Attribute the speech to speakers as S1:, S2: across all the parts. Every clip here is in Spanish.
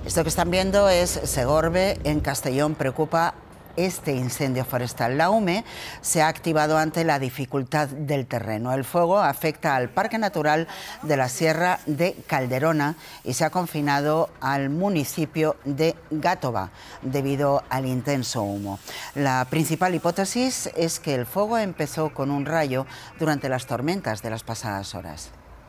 S1: Esto que están viendo es Segorbe, en Castellón. Preocupa este incendio forestal. La UME se ha activado ante la dificultad del terreno. El fuego afecta al Parque Natural de la Sierra de Calderona y se ha confinado al municipio de Gàtova debido al intenso humo. La principal hipótesis es que el fuego empezó con un rayo durante las tormentas de las pasadas horas.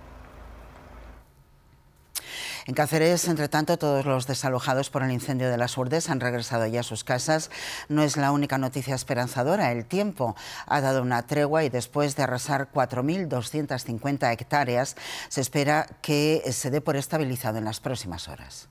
S1: En Cáceres, entre tanto, todos los desalojados por el incendio de las Urdes han regresado ya a sus casas. No es la única noticia esperanzadora. El tiempo ha dado una tregua y después de arrasar 4.250 hectáreas, se espera que se dé por estabilizado en las próximas horas.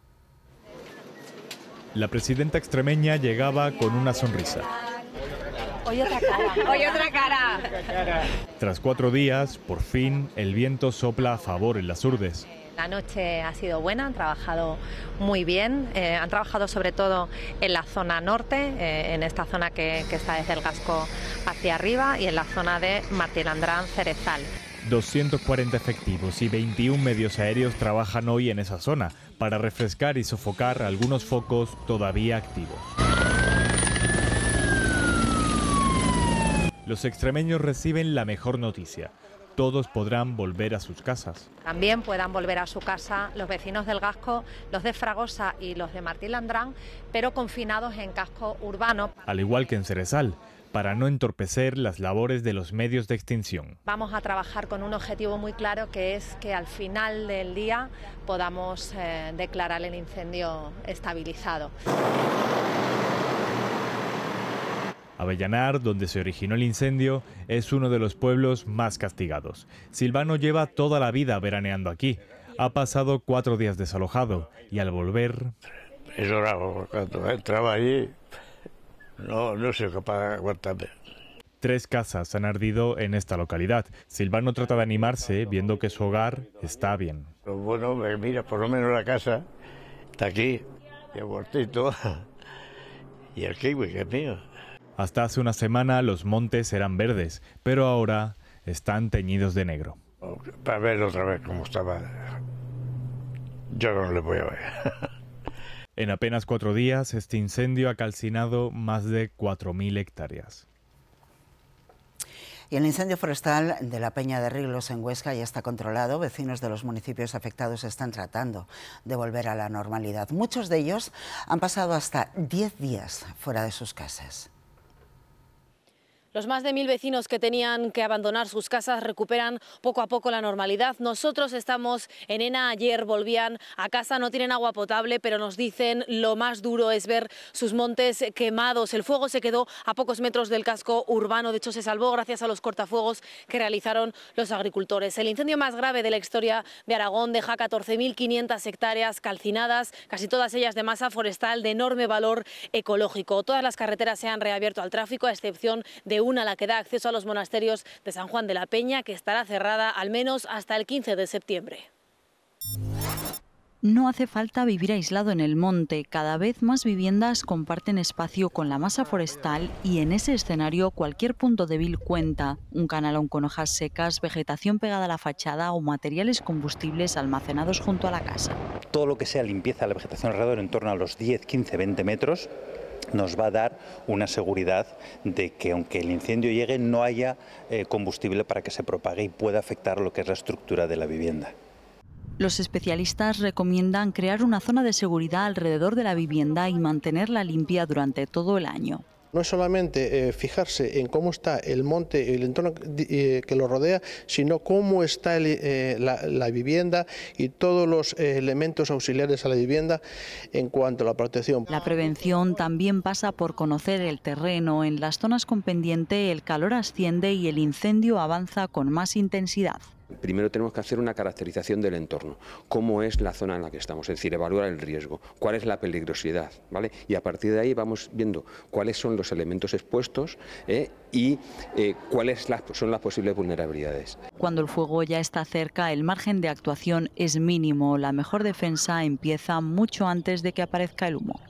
S2: La presidenta extremeña llegaba con una sonrisa.
S3: Hoy otra cara. Hoy otra cara.
S2: Tras 4 días, por fin, el viento sopla a favor en las Urdes.
S3: La noche ha sido buena, han trabajado muy bien, han trabajado sobre todo en la zona norte, en esta zona que está desde el Gasco hacia arriba, y en la zona de Martilandrán-Cerezal.
S2: 240 efectivos y 21 medios aéreos trabajan hoy en esa zona para refrescar y sofocar algunos focos todavía activos. Los extremeños reciben la mejor noticia. Todos podrán volver a sus casas.
S3: También puedan volver a su casa los vecinos del Gasco, los de Fragosa y los de Martilandrán, pero confinados en casco urbano.
S2: Al igual que en Cerezal, para no entorpecer las labores de los medios de extinción.
S3: Vamos a trabajar con un objetivo muy claro, que es que al final del día podamos declarar el incendio estabilizado.
S2: Avellanar, donde se originó el incendio, es uno de los pueblos más castigados. Silvano lleva toda la vida veraneando aquí. Ha pasado 4 días desalojado y al volver...
S4: He llorado cuando entraba allí. No soy capaz de aguantarme.
S2: 3 casas han ardido en esta localidad. Silvano trata de animarse viendo que su hogar está bien.
S4: Bueno, mira, por lo menos la casa está aquí, y el huertito, y el kiwi, que es mío.
S2: Hasta hace una semana los montes eran verdes, pero ahora están teñidos de negro.
S4: Para ver otra vez cómo estaba, yo no le voy a ver.
S2: En apenas 4 días, este incendio ha calcinado más de 4.000 hectáreas.
S1: Y el incendio forestal de la Peña de Riglos en Huesca ya está controlado. Vecinos de los municipios afectados están tratando de volver a la normalidad. Muchos de ellos han pasado hasta 10 días fuera de sus casas.
S5: Los más de 1000 vecinos que tenían que abandonar sus casas recuperan poco a poco la normalidad. Nosotros estamos en Ena, ayer volvían a casa, no tienen agua potable, pero nos dicen lo más duro es ver sus montes quemados. El fuego se quedó a pocos metros del casco urbano, de hecho se salvó gracias a los cortafuegos que realizaron los agricultores. El incendio más grave de la historia de Aragón deja 14.500 hectáreas calcinadas, casi todas ellas de masa forestal de enorme valor ecológico. Todas las carreteras se han reabierto al tráfico, a excepción de una, la que da acceso a los monasterios de San Juan de la Peña, que estará cerrada al menos hasta el 15 de septiembre.
S6: No hace falta vivir aislado en el monte. Cada vez más viviendas comparten espacio con la masa forestal y en ese escenario cualquier punto débil cuenta. Un canalón con hojas secas, vegetación pegada a la fachada o materiales combustibles almacenados junto a la casa.
S7: Todo lo que sea limpieza de la vegetación alrededor, en torno a los 10, 15, 20 metros, nos va a dar una seguridad de que aunque el incendio llegue no haya combustible para que se propague y pueda afectar lo que es la estructura de la vivienda.
S6: Los especialistas recomiendan crear una zona de seguridad alrededor de la vivienda y mantenerla limpia durante todo el año.
S8: No es solamente fijarse en cómo está el monte y el entorno que lo rodea, sino cómo está la vivienda y todos los elementos auxiliares a la vivienda en cuanto a la protección.
S6: La prevención también pasa por conocer el terreno. En las zonas con pendiente el calor asciende y el incendio avanza con más intensidad.
S9: Primero tenemos que hacer una caracterización del entorno, cómo es la zona en la que estamos, es decir, evaluar el riesgo, cuál es la peligrosidad, ¿vale? Y a partir de ahí vamos viendo cuáles son los elementos expuestos y cuáles son las posibles vulnerabilidades.
S6: Cuando el fuego ya está cerca, el margen de actuación es mínimo. La mejor defensa empieza mucho antes de que aparezca el humo.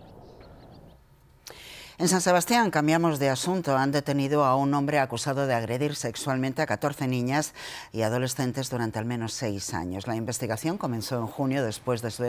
S1: En San Sebastián, cambiamos de asunto, han detenido a un hombre acusado de agredir sexualmente a 14 niñas y adolescentes durante al menos 6 años. La investigación comenzó en junio después de su